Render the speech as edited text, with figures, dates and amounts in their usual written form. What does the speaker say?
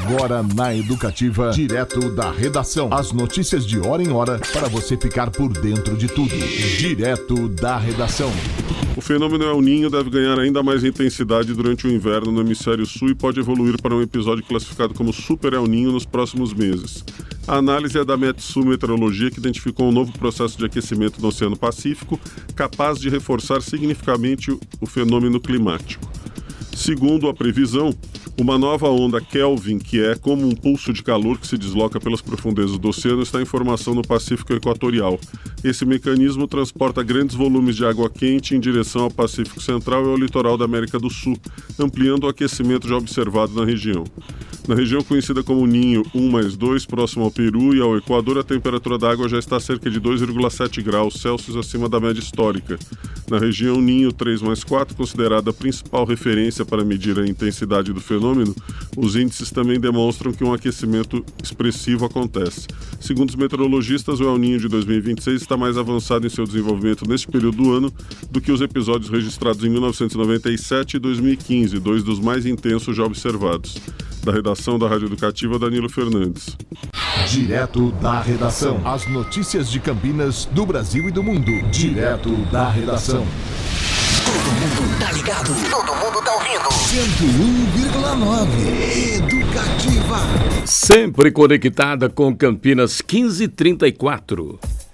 Agora na Educativa, direto da redação. As notícias de hora em hora para você ficar por dentro de tudo. Direto da redação. O fenômeno El Niño deve ganhar ainda mais intensidade durante o inverno no hemisfério sul e pode evoluir para um episódio classificado como Super El Niño nos próximos meses. A análise é da Metsu Meteorologia, que identificou um novo processo de aquecimento no Oceano Pacífico, capaz de reforçar significativamente o fenômeno climático. Segundo a previsão, uma nova onda Kelvin, que é como um pulso de calor que se desloca pelas profundezas do oceano, está em formação no Pacífico Equatorial. Esse mecanismo transporta grandes volumes de água quente em direção ao Pacífico Central e ao litoral da América do Sul, ampliando o aquecimento já observado na região. Na região conhecida como Ninho 1+2, próximo ao Peru e ao Equador, a temperatura da água já está a cerca de 2,7 graus Celsius acima da média histórica. Na região Ninho 3+4, considerada a principal referência para medir a intensidade do fenômeno, os índices também demonstram que um aquecimento expressivo acontece. Segundo os meteorologistas, o El Niño de 2026 está mais avançado em seu desenvolvimento neste período do ano do que os episódios registrados em 1997 e 2015, dois dos mais intensos já observados. Da redação da Rádio Educativa, Danilo Fernandes. Direto da redação. As notícias de Campinas, do Brasil e do mundo. Direto da redação. Todo mundo tá ligado. Todo mundo tá ouvindo. 101,9. Educativa. Sempre conectada com Campinas 1534.